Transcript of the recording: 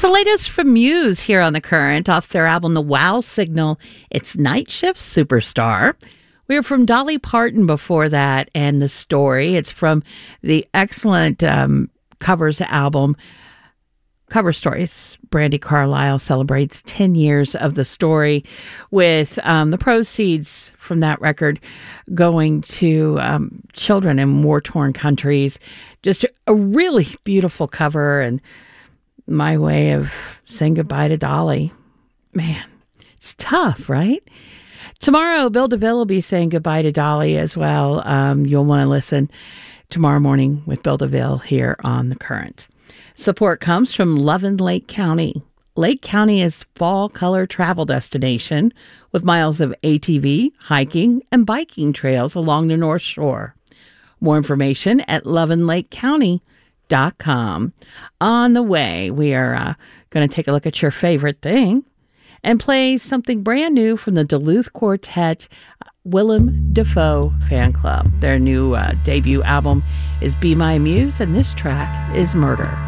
the latest from Muse here on The Current off their album The Wow Signal. It's Night Shift Superstar. We were from Dolly Parton before that, and The Story. It's from the excellent covers album Cover Stories. Brandi Carlile celebrates 10 years of The Story, with the proceeds from that record going to children in war-torn countries. Just a really beautiful cover, and my way of saying goodbye to Dolly. Man, it's tough, right? Tomorrow, Bill DeVille will be saying goodbye to Dolly as well. You'll want to listen tomorrow morning with Bill DeVille here on The Current. Support comes from Lovin' Lake County. Lake County is fall color travel destination with miles of ATV, hiking, and biking trails along the North Shore. More information at lovinlakecounty.com. On the way, we are going to take a look at your favorite thing and play something brand new from the Duluth Quartet Willem Dafoe Fan Club. Their new debut album is Be My Muse, and this track is Murder.